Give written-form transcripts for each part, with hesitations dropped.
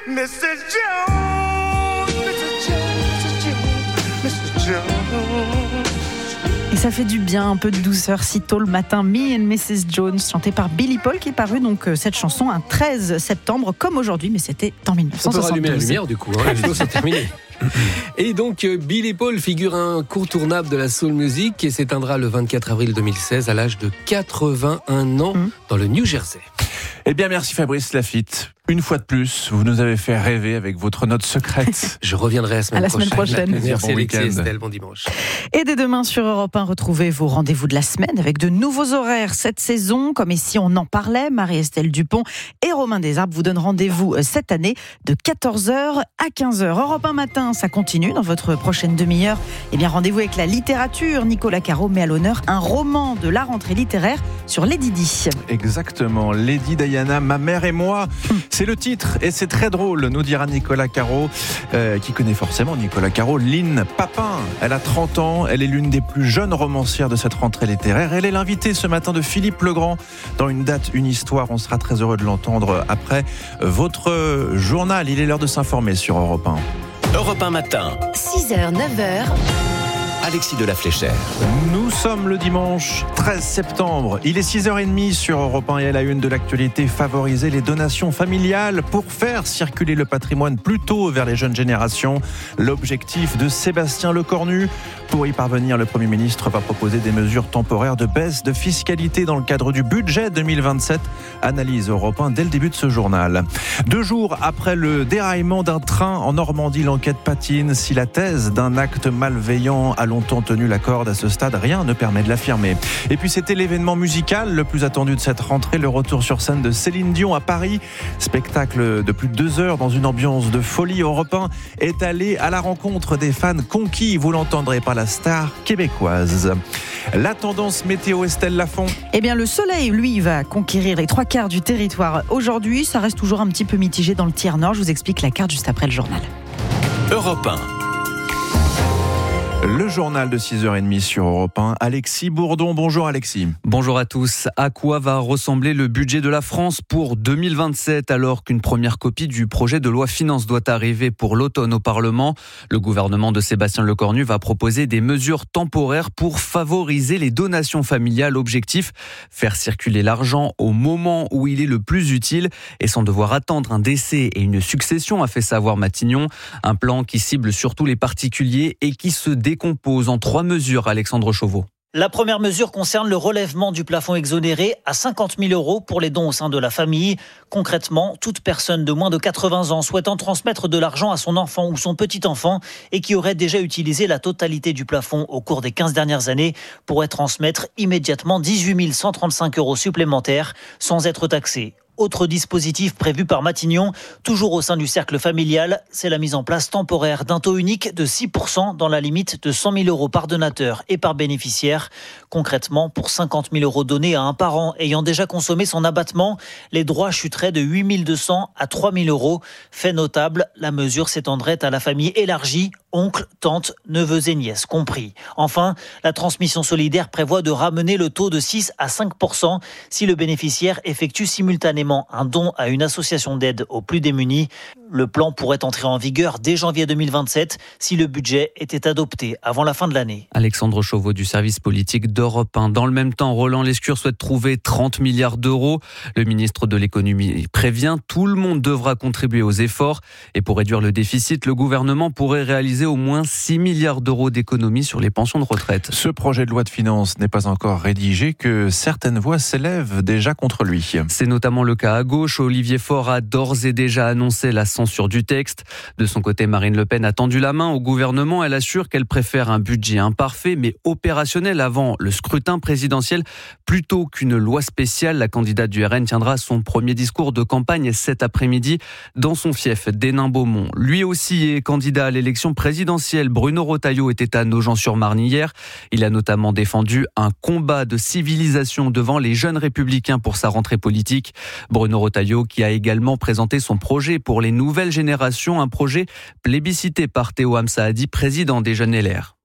Mrs. Jones, Mrs. Jones, Mrs. Jones. Et ça fait du bien, un peu de douceur si tôt le matin. Me and Mrs. Jones, chantée par Billy Paul, qui est paru donc cette chanson un 13 septembre, comme aujourd'hui, mais c'était en 1972. On peut rallumer la lumière du coup, hein, le show c'est terminé. Et donc Billy Paul, figure incontournable de la soul music, et s'éteindra le 24 avril 2016 à l'âge de 81 ans dans le New Jersey. Eh bien, merci Fabrice Lafitte. Une fois de plus, vous nous avez fait rêver avec votre note secrète. Je reviendrai la semaine prochaine. Merci Bon Alexis week-end. Estelle, bon dimanche. Et dès demain sur Europe 1, retrouvez vos rendez-vous de la semaine avec de nouveaux horaires cette saison. Comme ici, on en parlait, Marie-Estelle Dupont et Romain Desarbes vous donnent rendez-vous cette année de 14h à 15h. Europe 1 matin, ça continue dans votre prochaine demi-heure. Eh bien, rendez-vous avec la littérature. Nicolas Caro met à l'honneur un roman de la rentrée littéraire sur Lady Di. Exactement, Lady Diana, ma mère et moi. C'est le titre et c'est très drôle, nous dira Nicolas Caro, qui connaît forcément Nicolas Caro. Lynn Papin, elle a 30 ans, elle est l'une des plus jeunes romancières de cette rentrée littéraire. Elle est l'invitée ce matin de Philippe Legrand dans Une date, une histoire. On sera très heureux de l'entendre après votre journal. Il est l'heure de s'informer sur Europe 1. Europe 1 matin, 6h, 9h, Alexis de la Fléchère. Nous sommes le dimanche 13 septembre. Il est 6h30 sur Europe 1 et à la une de l'actualité, favoriser les donations familiales pour faire circuler le patrimoine plus tôt vers les jeunes générations. L'objectif de Sébastien Lecornu. Pour y parvenir, le Premier ministre va proposer des mesures temporaires de baisse de fiscalité dans le cadre du budget 2027. Analyse Europe 1 dès le début de ce journal. 2 jours après le déraillement d'un train en Normandie, l'enquête patine. Si la thèse d'un acte malveillant a longtemps tenu la corde, à ce stade, rien ne permet de l'affirmer. Et puis c'était l'événement musical le plus attendu de cette rentrée, le retour sur scène de Céline Dion à Paris. Spectacle de plus de 2 heures dans une ambiance de folie. Europe 1 est allé à la rencontre des fans conquis, vous l'entendrez, par la star québécoise. La tendance météo, Estelle Lafont. Eh bien, le soleil, lui, va conquérir les 3/4 du territoire aujourd'hui. Ça reste toujours un petit peu mitigé dans le tiers nord. Je vous explique la carte juste après le journal. Europe 1. Le journal de 6h30 sur Europe 1. Alexis Bourdon. Bonjour Alexis. Bonjour à tous. À quoi va ressembler le budget de la France pour 2027 alors qu'une première copie du projet de loi finances doit arriver pour l'automne au Parlement? Le gouvernement de Sébastien Lecornu va proposer des mesures temporaires pour favoriser les donations familiales. Objectif, faire circuler l'argent au moment où il est le plus utile et sans devoir attendre un décès et une succession, a fait savoir Matignon. Un plan qui cible surtout les particuliers et qui se décompose en 3 mesures, Alexandre Chauveau. La première mesure concerne le relèvement du plafond exonéré à 50 000 € pour les dons au sein de la famille. Concrètement, toute personne de moins de 80 ans souhaitant transmettre de l'argent à son enfant ou son petit-enfant et qui aurait déjà utilisé la totalité du plafond au cours des 15 dernières années pourrait transmettre immédiatement 18 135 € supplémentaires sans être taxé. Autre dispositif prévu par Matignon, toujours au sein du cercle familial, c'est la mise en place temporaire d'un taux unique de 6% dans la limite de 100 000 € par donateur et par bénéficiaire. Concrètement, pour 50 000 € donnés à un parent ayant déjà consommé son abattement, les droits chuteraient de 8 200 à 3 000 €. Fait notable, la mesure s'étendrait à la famille élargie, oncles, tantes, neveux et nièces compris. Enfin, la transmission solidaire prévoit de ramener le taux de 6 à 5% si le bénéficiaire effectue simultanément un don à une association d'aide aux plus démunis. Le plan pourrait entrer en vigueur dès janvier 2027 si le budget était adopté avant la fin de l'année. Alexandre Chauveau du service politique d'Europe 1. Dans le même temps, Roland Lescure souhaite trouver 30 milliards d'euros. Le ministre de l'économie prévient, tout le monde devra contribuer aux efforts. Et pour réduire le déficit, le gouvernement pourrait réaliser au moins 6 milliards d'euros d'économies sur les pensions de retraite. Ce projet de loi de finances n'est pas encore rédigé, que certaines voix s'élèvent déjà contre lui. C'est notamment le cas à gauche. Olivier Faure a d'ores et déjà annoncé la censure du texte. De son côté, Marine Le Pen a tendu la main au gouvernement. Elle assure qu'elle préfère un budget imparfait mais opérationnel avant le scrutin présidentiel plutôt qu'une loi spéciale. La candidate du RN tiendra son premier discours de campagne cet après-midi dans son fief d'Hénin-Beaumont. Lui aussi est candidat à l'élection présidentielle. Bruno Retailleau était à Nogent-sur-Marne hier. Il a notamment défendu un combat de civilisation devant les jeunes républicains pour sa rentrée politique. Bruno Retailleau qui a également présenté son projet pour les nouvelles générations, un projet plébiscité par Théo Hamsaadi, président des Jeunes LR.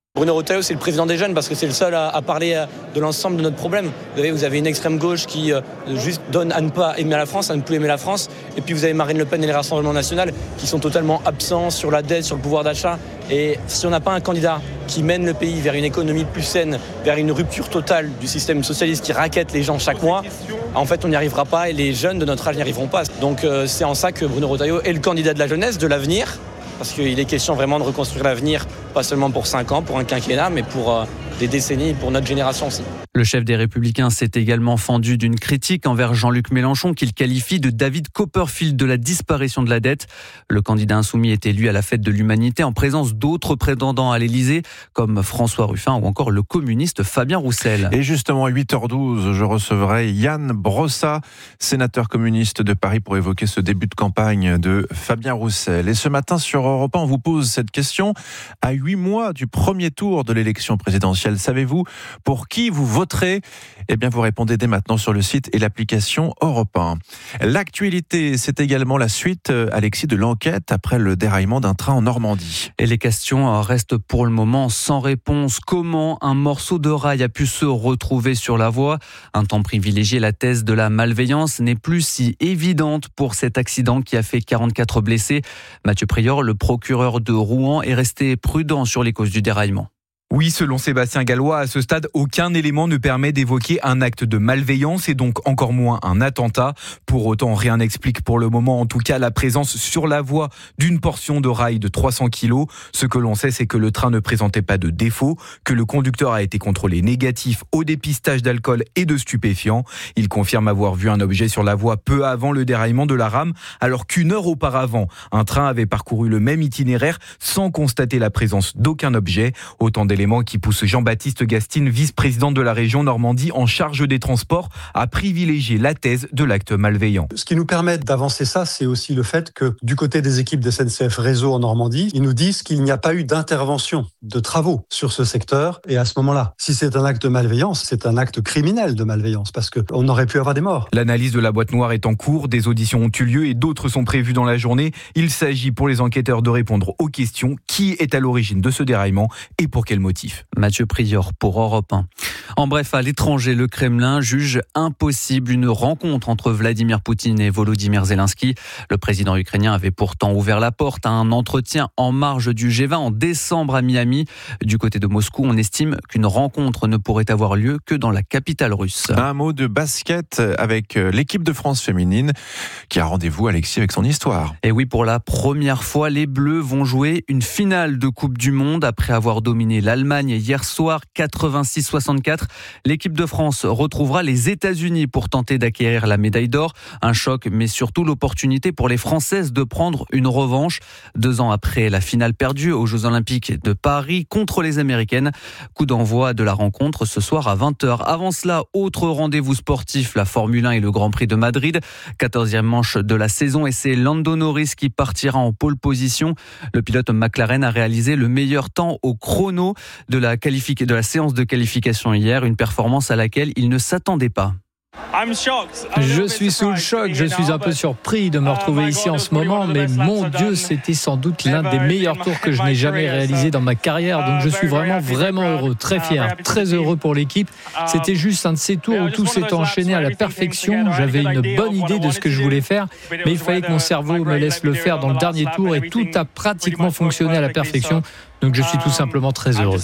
Bruno Retailleau, c'est le président des jeunes parce que c'est le seul à parler de l'ensemble de notre problème. Vous avez une extrême gauche qui juste donne à ne pas aimer la France, à ne plus aimer la France. Et puis vous avez Marine Le Pen et le Rassemblement national qui sont totalement absents sur la dette, sur le pouvoir d'achat. Et si on n'a pas un candidat qui mène le pays vers une économie plus saine, vers une rupture totale du système socialiste qui raquette les gens chaque mois, en fait on n'y arrivera pas et les jeunes de notre âge n'y arriveront pas. Donc c'est en ça que Bruno Retailleau est le candidat de la jeunesse, de l'avenir. Parce qu'il est question vraiment de reconstruire l'avenir, pas seulement pour 5 ans, pour un quinquennat, mais pour des décennies, pour notre génération aussi. Le chef des Républicains s'est également fendu d'une critique envers Jean-Luc Mélenchon qu'il qualifie de David Copperfield de la disparition de la dette. Le candidat insoumis est élu à la fête de l'humanité en présence d'autres prétendants à l'Élysée comme François Ruffin ou encore le communiste Fabien Roussel. Et justement à 8h12, je recevrai Yann Brossa, sénateur communiste de Paris, pour évoquer ce début de campagne de Fabien Roussel. Et ce matin sur Europe 1, on vous pose cette question. À 8 mois du premier tour de l'élection présidentielle, savez-vous pour qui vous voterez ? Eh bien, vous répondez dès maintenant sur le site et l'application Europe 1. L'actualité, c'est également la suite, Alexis, de l'enquête après le déraillement d'un train en Normandie. Et les questions restent pour le moment sans réponse. Comment un morceau de rail a pu se retrouver sur la voie ? Un temps privilégié, la thèse de la malveillance n'est plus si évidente pour cet accident qui a fait 44 blessés. Mathieu Prior, le procureur de Rouen, est resté prudent sur les causes du déraillement. Oui, selon Sébastien Gallois, à ce stade, aucun élément ne permet d'évoquer un acte de malveillance et donc encore moins un attentat. Pour autant, rien n'explique pour le moment, en tout cas, la présence sur la voie d'une portion de rail de 300 kilos. Ce que l'on sait, c'est que le train ne présentait pas de défaut, que le conducteur a été contrôlé négatif au dépistage d'alcool et de stupéfiants. Il confirme avoir vu un objet sur la voie peu avant le déraillement de la rame, alors qu'une heure auparavant, un train avait parcouru le même itinéraire sans constater la présence d'aucun objet. Autant d'éléments qui pousse Jean-Baptiste Gastine, vice-président de la région Normandie en charge des transports, à privilégier la thèse de l'acte malveillant. Ce qui nous permet d'avancer ça, c'est aussi le fait que du côté des équipes de SNCF Réseau en Normandie, ils nous disent qu'il n'y a pas eu d'intervention, de travaux sur ce secteur. Et à ce moment-là, si c'est un acte de malveillance, c'est un acte criminel de malveillance parce qu'on aurait pu avoir des morts. L'analyse de la boîte noire est en cours, des auditions ont eu lieu et d'autres sont prévues dans la journée. Il s'agit pour les enquêteurs de répondre aux questions. Qui est à l'origine de ce déraillement et pour quel motif ? Mathieu Prior pour Europe 1. En bref, à l'étranger, le Kremlin juge impossible une rencontre entre Vladimir Poutine et Volodymyr Zelensky. Le président ukrainien avait pourtant ouvert la porte à un entretien en marge du G20 en décembre à Miami. Du côté de Moscou, on estime qu'une rencontre ne pourrait avoir lieu que dans la capitale russe. Un mot de basket avec l'équipe de France féminine qui a rendez-vous, Alexis, avec son histoire. Et oui, pour la première fois, les Bleus vont jouer une finale de Coupe du Monde après avoir dominé l'Allemagne hier soir 86-64. L'équipe de France retrouvera les États-Unis pour tenter d'acquérir la médaille d'or. Un choc, mais surtout l'opportunité pour les Françaises de prendre une revanche. 2 ans après la finale perdue aux Jeux Olympiques de Paris contre les Américaines. Coup d'envoi de la rencontre ce soir à 20h. Avant cela, autre rendez-vous sportif, la Formule 1 et le Grand Prix de Madrid. 14e manche de la saison et c'est Lando Norris qui partira en pole position. Le pilote McLaren a réalisé le meilleur temps au chrono de la séance de qualification hier, une performance à laquelle il ne s'attendait pas. Je suis sous le choc, je suis un peu surpris de me retrouver ici en ce moment, mais mon Dieu, c'était sans doute l'un des meilleurs tours que je n'ai jamais réalisé dans ma carrière, donc je suis vraiment heureux, très fier, très heureux pour l'équipe. C'était juste un de ces tours où tout s'est enchaîné à la perfection, j'avais une bonne idée de ce que je voulais faire, mais il fallait que mon cerveau me laisse le faire dans le dernier tour et tout a pratiquement fonctionné à la perfection. Donc je suis tout simplement très heureux.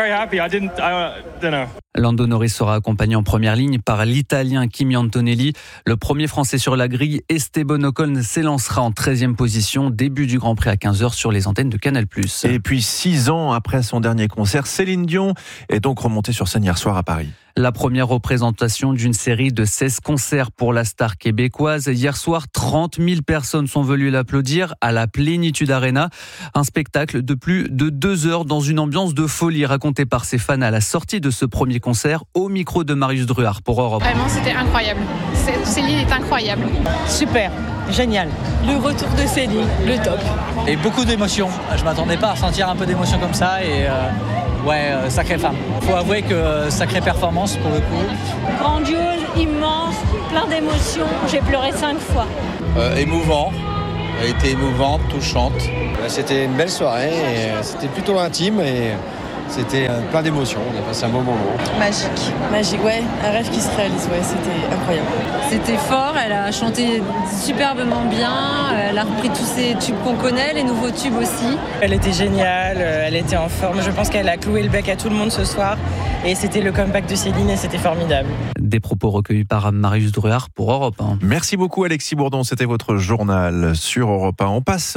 Lando Norris sera accompagné en première ligne par l'Italien Kimi Antonelli. Le premier Français sur la grille, Esteban Ocon, s'élancera en 13e position. Début du Grand Prix à 15h sur les antennes de Canal+. Et puis 6 ans après son dernier concert, Céline Dion est donc remontée sur scène hier soir à Paris. La première représentation d'une série de 16 concerts pour la star québécoise. Hier soir, 30 000 personnes sont venues l'applaudir à la Plénitude Arena. Un spectacle de plus de 2 heures dans une ambiance de folie racontée par ses fans à la sortie de ce premier concert au micro de Marius Druard pour Europe. Vraiment, c'était incroyable. Céline est incroyable. Super, génial. Le retour de Céline, le top. Et beaucoup d'émotions. Je m'attendais pas à ressentir un peu d'émotion comme ça et sacrée femme. Faut avouer que sacrée performance pour le coup. Grandiose, immense, plein d'émotions. J'ai pleuré 5 fois. Émouvant. Elle a été émouvante, touchante. C'était une belle soirée et c'était plutôt intime et C'était plein d'émotions, on a passé un bon moment. Magique, ouais, un rêve qui se réalise, ouais, c'était incroyable. C'était fort, elle a chanté superbement bien, elle a repris tous ces tubes qu'on connaît, les nouveaux tubes aussi. Elle était géniale, elle était en forme, je pense qu'elle a cloué le bec à tout le monde ce soir et c'était le comeback de Céline et c'était formidable. Des propos recueillis par Marius Druard pour Europe 1. Merci beaucoup Alexis Bourdon, c'était votre journal sur Europe 1. On passe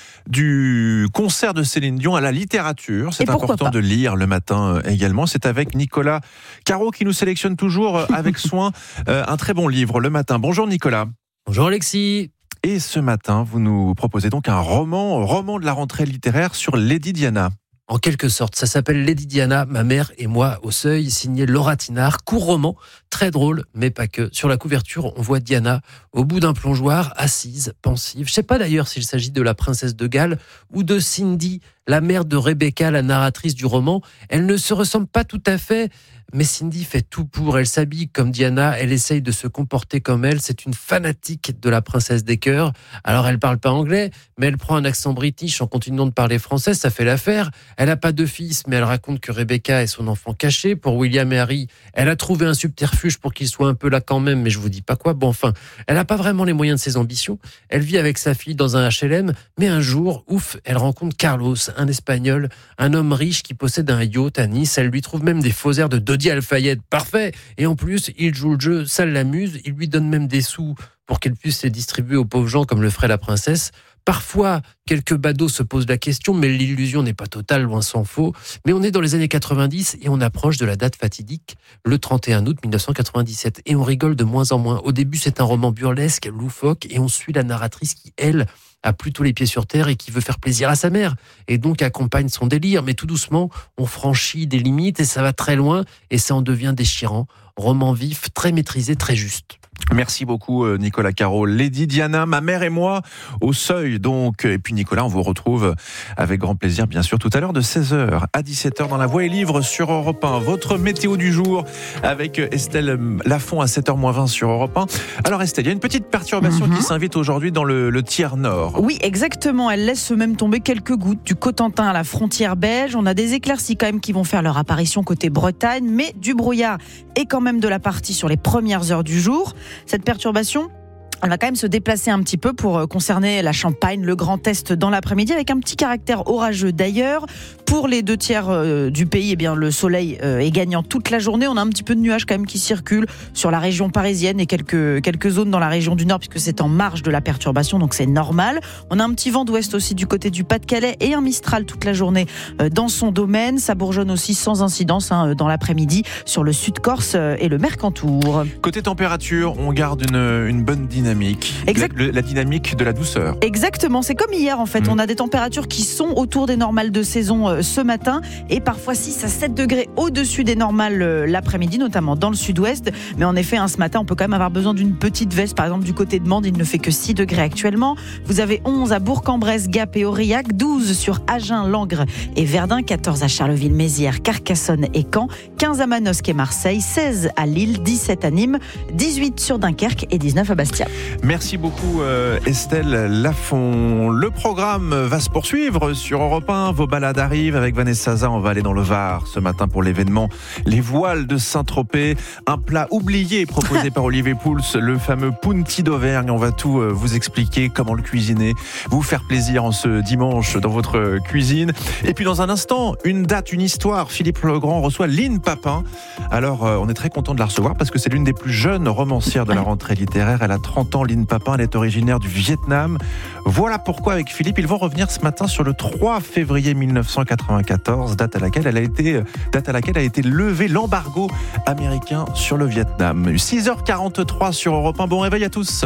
du concert de Céline Dion à la littérature. C'est important de lire le matin également. C'est avec Nicolas Caro qui nous sélectionne toujours avec soin un très bon livre le matin. Bonjour Nicolas. Bonjour Alexis. Et ce matin, vous nous proposez donc un roman de la rentrée littéraire sur Lady Diana. En quelque sorte, ça s'appelle Lady Diana, ma mère et moi au seuil, signé Laura Tinard, court roman, très drôle, mais pas que. Sur la couverture, on voit Diana au bout d'un plongeoir, assise, pensive. Je ne sais pas d'ailleurs s'il s'agit de la princesse de Galles ou de Cindy, la mère de Rebecca, la narratrice du roman. Elle ne se ressemble pas tout à fait, mais Cindy fait tout pour. Elle s'habille comme Diana, elle essaye de se comporter comme elle. C'est une fanatique de la princesse des cœurs. Alors elle parle pas anglais, mais elle prend un accent british en continuant de parler français, ça fait l'affaire. Elle n'a pas de fils, mais elle raconte que Rebecca est son enfant caché. Pour William et Harry, elle a trouvé un subterfuge pour qu'ils soient un peu là quand même, mais je vous dis pas quoi. Bon, enfin, elle n'a pas vraiment les moyens de ses ambitions. Elle vit avec sa fille dans un HLM, mais un jour, ouf, elle rencontre Carlos, un Espagnol, un homme riche qui possède un yacht à Nice. Elle lui trouve même des faux airs de Dodi Al-Fayed, parfait. Et en plus, il joue le jeu, ça l'amuse. Il lui donne même des sous pour qu'elle puisse les distribuer aux pauvres gens comme le ferait la princesse. Parfois, quelques badauds se posent la question, mais l'illusion n'est pas totale, loin s'en faut. Mais on est dans les années 90 et on approche de la date fatidique, le 31 août 1997. Et on rigole de moins en moins. Au début, c'est un roman burlesque, loufoque, et on suit la narratrice qui, elle, a plutôt les pieds sur terre et qui veut faire plaisir à sa mère. Et donc accompagne son délire. Mais tout doucement, on franchit des limites et ça va très loin et ça en devient déchirant. Roman vif, très maîtrisé, très juste. Merci beaucoup Nicolas Caro. Lady Diana, ma mère et moi au seuil donc. Et puis Nicolas, on vous retrouve avec grand plaisir bien sûr tout à l'heure de 16h à 17h dans La Voix et Livre sur Europe 1. Votre météo du jour avec Estelle Lafont à 7h-20 sur Europe 1. Alors Estelle, il y a une petite perturbation qui s'invite aujourd'hui dans le tiers nord. Oui, exactement. Elle laisse même tomber quelques gouttes du Cotentin à la frontière belge. On a des éclaircies quand même qui vont faire leur apparition côté Bretagne, mais du brouillard et quand même de la partie sur les premières heures du jour. Cette perturbation, elle va quand même se déplacer un petit peu pour concerner la Champagne, le Grand Est dans l'après-midi, avec un petit caractère orageux d'ailleurs. Pour les 2 tiers du pays, eh bien, le soleil est gagnant toute la journée. On a un petit peu de nuages quand même qui circulent sur la région parisienne et quelques zones dans la région du Nord, puisque c'est en marge de la perturbation, donc c'est normal. On a un petit vent d'ouest aussi du côté du Pas-de-Calais et un Mistral toute la journée dans son domaine. Ça bourgeonne aussi sans incidence dans l'après-midi sur le Sud-Corse et le Mercantour. Côté température, on garde une bonne dynamique. La dynamique de la douceur. Exactement, c'est comme hier en fait. On a des températures qui sont autour des normales de saison ce matin et parfois 6 à 7 degrés au-dessus des normales l'après-midi, notamment dans le sud-ouest. Mais en effet, ce matin, on peut quand même avoir besoin d'une petite veste. Par exemple, du côté de Mende, il ne fait que 6 degrés actuellement. Vous avez 11 à Bourg-en-Bresse, Gap et Aurillac, 12 sur Agen, Langres et Verdun, 14 à Charleville-Mézières, Carcassonne et Caen, 15 à Manosque et Marseille, 16 à Lille, 17 à Nîmes, 18 sur Dunkerque et 19 à Bastia. Merci beaucoup Estelle Lafont. Le programme va se poursuivre sur Europe 1. Vos balades arrivent avec Vanessa Zaza. On va aller dans le Var ce matin pour l'événement Les Voiles de Saint-Tropez. Un plat oublié proposé par Olivier Pouls, le fameux Punti d'Auvergne. On va tout vous expliquer, comment le cuisiner, vous faire plaisir en ce dimanche dans votre cuisine. Et puis dans un instant, une date, une histoire. Philippe Legrand reçoit Lynn Papin. Alors on est très content de la recevoir parce que c'est l'une des plus jeunes romancières de la rentrée littéraire. Elle a 30 ans, Lynn Papin, elle est originaire du Vietnam. Voilà pourquoi avec Philippe, ils vont revenir ce matin sur le 3 février 1994, date à laquelle a été levé l'embargo américain sur le Vietnam. 6h43 sur Europe 1, bon réveil à tous.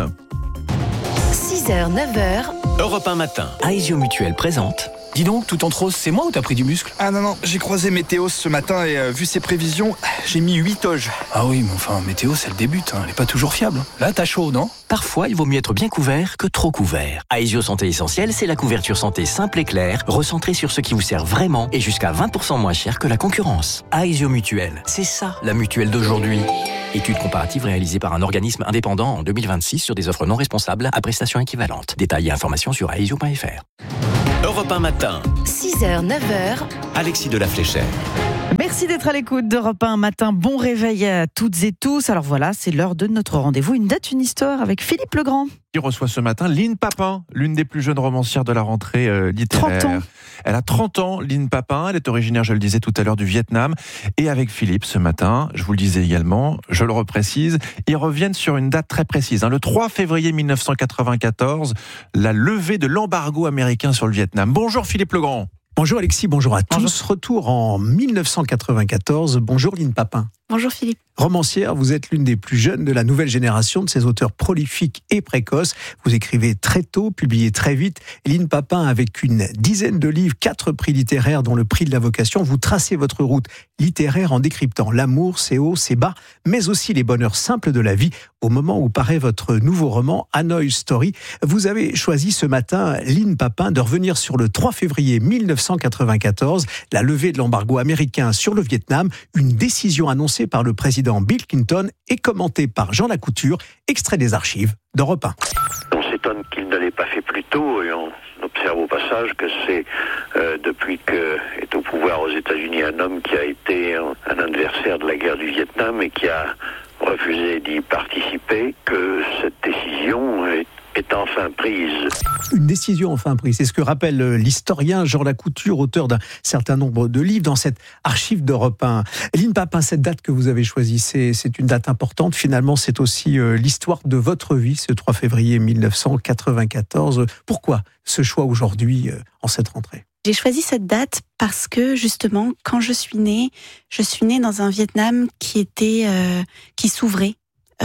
6h, 9h, Europe 1 matin. Aesio Mutuel présente. Dis donc, tout en rose, c'est moi ou t'as pris du muscle? Ah non, j'ai croisé Météos ce matin et vu ses prévisions, j'ai mis 8 oges. Ah oui, mais enfin, Météos, elle débute, elle est pas toujours fiable. Là, t'as chaud, non? Parfois, il vaut mieux être bien couvert que trop couvert. Aesio Santé Essentielle, c'est la couverture santé simple et claire, recentrée sur ce qui vous sert vraiment et jusqu'à 20% moins cher que la concurrence. Aesio Mutuel, c'est ça, la mutuelle d'aujourd'hui. Étude comparative réalisée par un organisme indépendant en 2026 sur des offres non responsables à prestations équivalentes. Détails et informations sur aesio.fr. Europe 1 matin. 6h, 9h. Alexis de la Fléchère. Merci d'être à l'écoute d'Europe 1 matin. Bon réveil à toutes et tous. Alors voilà, c'est l'heure de notre rendez-vous. Une date, une histoire avec Philippe Legrand. Qui reçoit ce matin Lynn Papin, l'une des plus jeunes romancières de la rentrée littéraire. 30 ans. Elle a 30 ans, Lynn Papin. Elle est originaire, je le disais tout à l'heure, du Vietnam. Et avec Philippe, ce matin, je vous le disais également, je le reprécise, ils reviennent sur une date très précise. Le 3 février 1994, la levée de l'embargo américain sur le Vietnam. Bonjour Philippe Legrand. Bonjour Alexis, bonjour à tous. Retour en 1994. Bonjour Lynn Papin. Bonjour Philippe. Romancière, vous êtes l'une des plus jeunes de la nouvelle génération de ces auteurs prolifiques et précoces. Vous écrivez très tôt, publiez très vite. Lynn Papin, avec une dizaine de livres, 4 prix littéraires dont le prix de la vocation, vous tracez votre route littéraire en décryptant l'amour, ses hauts, ses bas, mais aussi les bonheurs simples de la vie. Au moment où paraît votre nouveau roman, Hanoi Story, vous avez choisi ce matin, Lynn Papin, de revenir sur le 3 février 1994, la levée de l'embargo américain sur le Vietnam, une décision annoncée par le président Bill Clinton et commentée par Jean Lacouture, extrait des archives d'Europe 1. On s'étonne qu'il ne l'ait pas fait plus tôt et on observe au passage que c'est depuis qu'est au pouvoir aux États-Unis un homme qui a été un adversaire de la guerre du Vietnam et qui a refusé d'y participer que cette décision est enfin prise. Une décision enfin prise, c'est ce que rappelle l'historien Jean Lacouture, auteur d'un certain nombre de livres dans cette archive d'Europe 1. Lynn Papin, cette date que vous avez choisie, c'est une date importante. Finalement, c'est aussi l'histoire de votre vie, ce 3 février 1994. Pourquoi ce choix aujourd'hui, en cette rentrée ? J'ai choisi cette date parce que, justement, quand je suis née dans un Vietnam qui s'ouvrait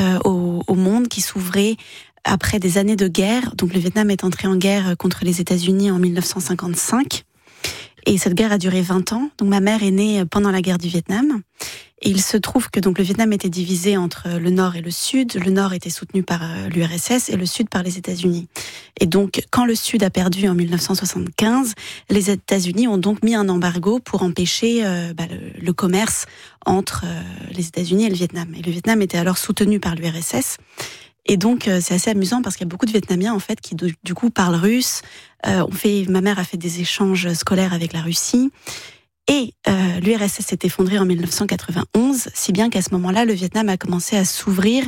au monde, qui s'ouvrait après des années de guerre. Donc le Vietnam est entré en guerre contre les États-Unis en 1955. Et cette guerre a duré 20 ans. Donc ma mère est née pendant la guerre du Vietnam. Et il se trouve que donc le Vietnam était divisé entre le Nord et le Sud. Le Nord était soutenu par l'URSS et le Sud par les États-Unis. Et donc quand le Sud a perdu en 1975, les États-Unis ont donc mis un embargo pour empêcher le commerce entre les États-Unis et le Vietnam. Et le Vietnam était alors soutenu par l'URSS. Et donc, c'est assez amusant parce qu'il y a beaucoup de Vietnamiens, en fait, qui, du coup, parlent russe. Ma mère a fait des échanges scolaires avec la Russie. Et l'URSS s'est effondrée en 1991, si bien qu'à ce moment-là, le Vietnam a commencé à s'ouvrir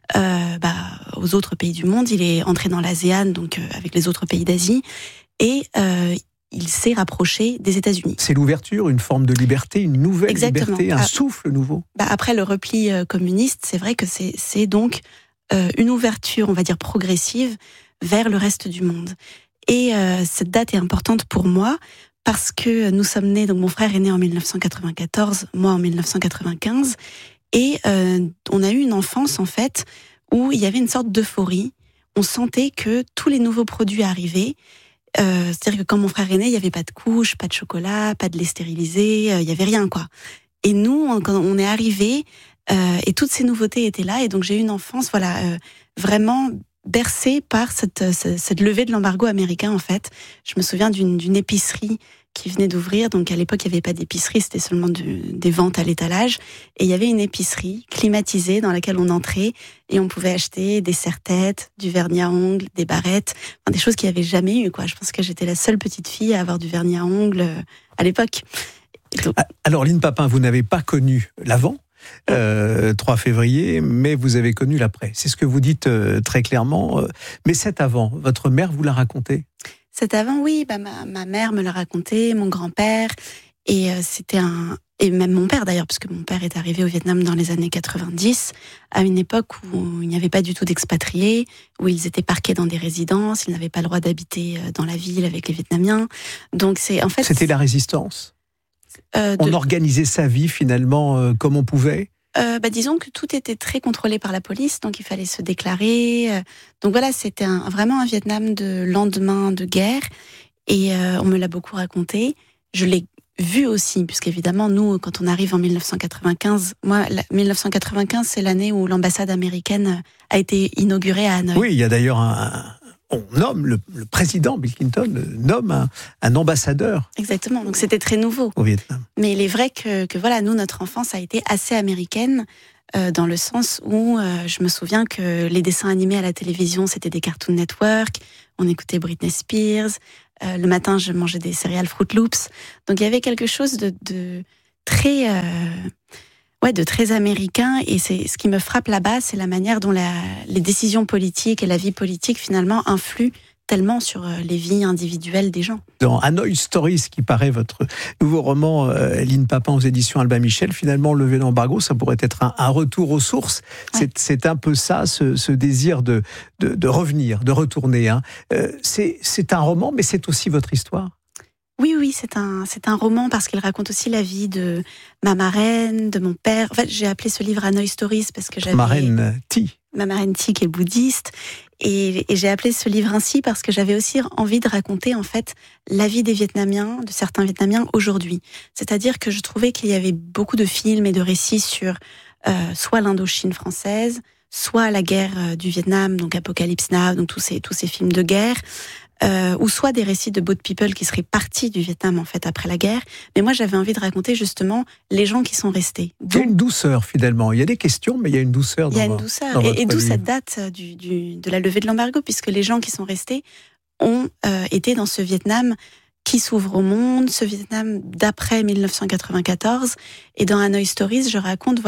aux autres pays du monde. Il est entré dans l'ASEAN, donc avec les autres pays d'Asie. Et il s'est rapproché des États-Unis. C'est l'ouverture, une forme de liberté, une nouvelle liberté, un souffle nouveau. Après le repli communiste, c'est vrai que c'est donc une ouverture, on va dire, progressive vers le reste du monde. Et cette date est importante pour moi parce que nous sommes nés, donc mon frère est né en 1994, moi en 1995, et on a eu une enfance, en fait, où il y avait une sorte d'euphorie. On sentait que tous les nouveaux produits arrivaient. C'est-à-dire que quand mon frère est né, il n'y avait pas de couches, pas de chocolat, pas de lait stérilisé, il n'y avait rien, quoi. Et nous, quand on est arrivés, et toutes ces nouveautés étaient là, et donc j'ai eu une enfance, vraiment bercée par cette levée de l'embargo américain, en fait. Je me souviens d'une épicerie qui venait d'ouvrir, donc à l'époque il n'y avait pas d'épicerie, c'était seulement des ventes à l'étalage, et il y avait une épicerie climatisée dans laquelle on entrait, et on pouvait acheter des serre-têtes, du vernis à ongles, des barrettes, des choses qu'il n'y avait jamais eu, quoi. Je pense que j'étais la seule petite fille à avoir du vernis à ongles à l'époque. Donc... Alors Lynn Papin, vous n'avez pas connu l'avant 3 février, mais vous avez connu l'après. C'est ce que vous dites très clairement. Mais cet avant, votre mère vous l'a raconté ? Cet avant, oui. Ma mère me l'a raconté, mon grand-père. Et et même mon père d'ailleurs, parce que mon père est arrivé au Vietnam dans les années 90, à une époque où il n'y avait pas du tout d'expatriés, où ils étaient parqués dans des résidences, ils n'avaient pas le droit d'habiter dans la ville avec les Vietnamiens. Donc c'était la résistance. On organisait sa vie finalement comme on pouvait. Disons que tout était très contrôlé par la police, donc il fallait se déclarer. Donc voilà, c'était vraiment un Vietnam de lendemain de guerre, et on me l'a beaucoup raconté. Je l'ai vu aussi, puisqu'évidemment, nous, quand on arrive en 1995, 1995, c'est l'année où l'ambassade américaine a été inaugurée à Hanoï. Oui, il y a d'ailleurs on nomme, le président Bill Clinton nomme un ambassadeur. Exactement, donc c'était très nouveau. Au Vietnam. Mais il est vrai que voilà, nous, notre enfance a été assez américaine, dans le sens où je me souviens que les dessins animés à la télévision, c'était des Cartoon Network, on écoutait Britney Spears, Le matin, je mangeais des céréales Fruit Loops. Donc il y avait quelque chose de très de très américain, et c'est ce qui me frappe là-bas, c'est la manière dont les décisions politiques et la vie politique finalement influent tellement sur les vies individuelles des gens. Dans Hanoi Stories, qui paraît votre nouveau roman, Lynn Papin aux éditions Albin Michel, finalement, lever l'embargo, ça pourrait être un retour aux sources. Ouais. C'est un peu ça, ce désir de revenir, de retourner. Hein. C'est un roman, mais c'est aussi votre histoire. Oui, c'est un roman parce qu'il raconte aussi la vie de ma marraine, de mon père. En fait, j'ai appelé ce livre Hanoi Stories parce que j'avais... Marraine Thi. Ma marraine Thi, qui est bouddhiste. Et j'ai appelé ce livre ainsi parce que j'avais aussi envie de raconter, en fait, la vie des Vietnamiens, de certains Vietnamiens aujourd'hui. C'est-à-dire que je trouvais qu'il y avait beaucoup de films et de récits sur soit l'Indochine française, soit la guerre du Vietnam, donc Apocalypse Now, donc tous ces films de guerre. Ou soit des récits de boat people qui seraient partis du Vietnam en fait après la guerre. Mais moi j'avais envie de raconter justement les gens qui sont restés. Il y a une douceur finalement. Il y a des questions, mais il y a une douceur. Il y a une douceur. Et d'où cette date de la levée de l'embargo, puisque les gens qui sont restés ont été dans ce Vietnam qui s'ouvre au monde, ce Vietnam d'après 1994. Et dans Hanoi Stories, je raconte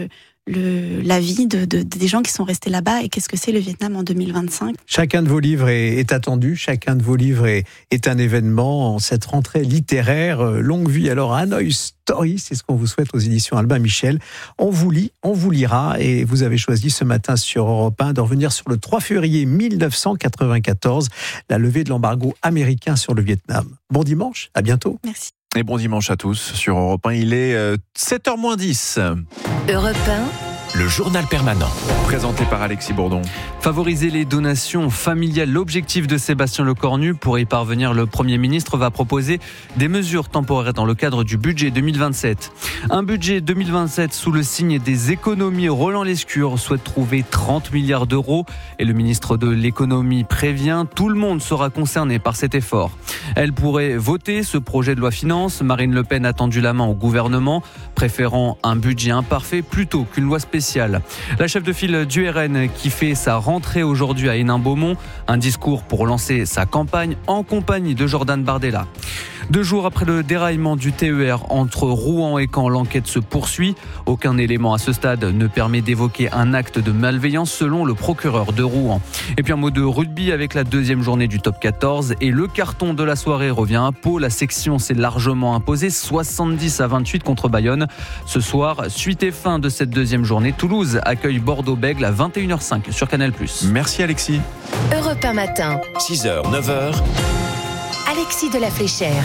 la vie des gens qui sont restés là-bas et qu'est-ce que c'est le Vietnam en 2025. Chacun de vos livres est attendu, chacun de vos livres est un événement en cette rentrée littéraire. Longue vie alors à Hanoi Stories, c'est ce qu'on vous souhaite aux éditions Albin Michel. On vous lit, on vous lira, et vous avez choisi ce matin sur Europe 1 de revenir sur le 3 février 1994, la levée de l'embargo américain sur le Vietnam. Bon dimanche, à bientôt. Merci. Et bon dimanche à tous sur Europe 1, il est 7h-10. Europe 1, le journal permanent. Présenté par Alexis Bourdon. Favoriser les donations familiales, l'objectif de Sébastien Lecornu. Pour y parvenir, le Premier ministre va proposer des mesures temporaires dans le cadre du budget 2027. Un budget 2027 sous le signe des économies. Roland Lescure souhaite trouver 30 milliards d'euros et le ministre de l'économie prévient, tout le monde sera concerné par cet effort. Elle pourrait voter ce projet de loi finance. Marine Le Pen a tendu la main au gouvernement, préférant un budget imparfait plutôt qu'une loi spéciale. La chef de file du RN qui fait sa rentrée aujourd'hui à Hénin-Beaumont, un discours pour lancer sa campagne en compagnie de Jordan Bardella. 2 jours après le déraillement du TER entre Rouen et Caen, l'enquête se poursuit. Aucun élément à ce stade ne permet d'évoquer un acte de malveillance selon le procureur de Rouen. Et puis un mot de rugby avec la 2e journée du top 14 et le carton de la soirée revient à Pau. La section s'est largement imposée 70-28 contre Bayonne. Ce soir, suite et fin de cette 2e journée, Toulouse accueille Bordeaux-Bègles à 21h05 sur Canal+. Merci Alexis. Europe 1 matin, 6h, 9h. Alexis de la Fléchère.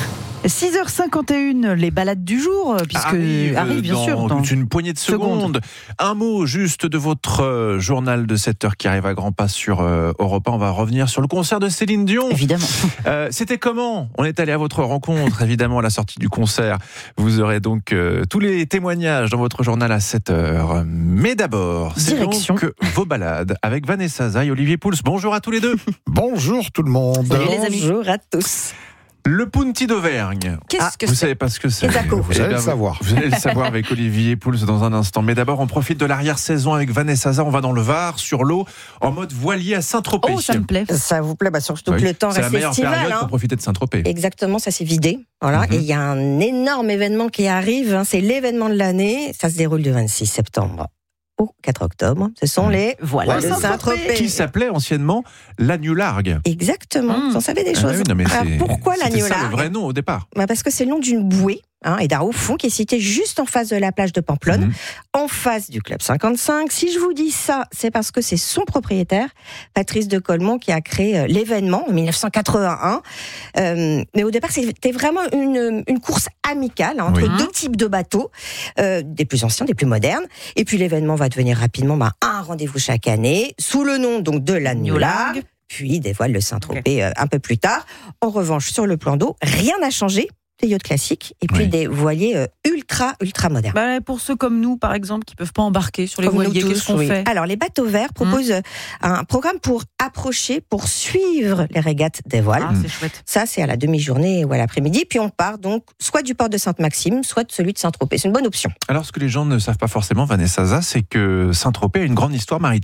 6h51, les balades du jour, puisque arrive bien sûr dans une poignée de secondes. Un mot juste de votre journal de 7h qui arrive à grands pas sur Europe 1. On va revenir sur le concert de Céline Dion. Évidemment. C'était comment ? On est allé à votre rencontre, évidemment, à la sortie du concert. Vous aurez donc tous les témoignages dans votre journal à 7h. Mais d'abord, c'est donc vos balades avec Vanessa Zay et Olivier Pouls. Bonjour à tous les deux. Bonjour tout le monde. Salut les amis. Bonjour à tous. Le Punti d'Auvergne. Qu'est-ce que vous savez pas ce que c'est. Vous allez le savoir. Vous allez le savoir avec Olivier Pouls dans un instant. Mais d'abord, on profite de l'arrière-saison avec Vanessa Zay. On va dans le Var, sur l'eau, en mode voilier à Saint-Tropez. Oh, ça me plaît. Ça vous plaît, surtout que le temps reste estival. C'est la meilleure période pour profiter de Saint-Tropez. Exactement, ça s'est vidé. Voilà. Et il y a un énorme événement qui arrive. C'est l'événement de l'année. Ça se déroule du 26 septembre au 4 octobre. Ce sont les voiles de Saint-Tropez. Qui s'appelait anciennement l'Agneau-Largue. Exactement. Vous en savez des choses. Oui, non, mais alors, pourquoi l'Agneau-Largue ? C'est ça le vrai nom au départ. Parce que c'est le nom d'une bouée. Et d'un haut fond qui est situé juste en face de la plage de Pamplonne, en face du Club 55. Si je vous dis ça, c'est parce que c'est son propriétaire, Patrice de Colmont, qui a créé l'événement en 1981. Mais au départ, c'était vraiment une course amicale entre deux types de bateaux, des plus anciens, des plus modernes. Et puis l'événement va devenir rapidement un rendez-vous chaque année, sous le nom donc de l'Agneau-Largue, puis des voiles de Saint-Tropez un peu plus tard. En revanche, sur le plan d'eau, rien n'a changé. Des yachts classiques et puis des voiliers ultra modernes. Pour ceux comme nous, par exemple, qui ne peuvent pas embarquer sur les voiliers, qu'est-ce qu'on fait ? Alors, les bateaux verts proposent un programme pour approcher, pour suivre les régates des voiles. C'est chouette. Ça, c'est à la demi-journée ou à l'après-midi. Puis on part donc soit du port de Sainte-Maxime, soit de celui de Saint-Tropez. C'est une bonne option. Alors, ce que les gens ne savent pas forcément, Vanessa Zay, c'est que Saint-Tropez a une grande histoire maritime.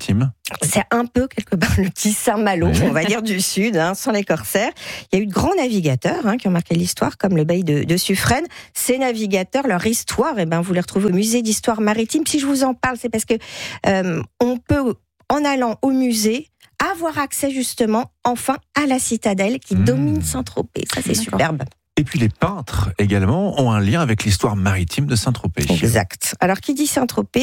C'est un peu quelque part le petit Saint-Malo, on va dire du Sud, sans les corsaires. Il y a eu de grands navigateurs qui ont marqué l'histoire, comme le bailli de Suffren. Ces navigateurs, leur histoire, vous les retrouvez au musée d'histoire maritime. Si je vous en parle, c'est parce que on peut, en allant au musée, avoir accès justement, enfin, à la citadelle qui domine Saint-Tropez. Ça, c'est superbe. Et puis les peintres également ont un lien avec l'histoire maritime de Saint-Tropez. Exact. Alors qui dit Saint-Tropez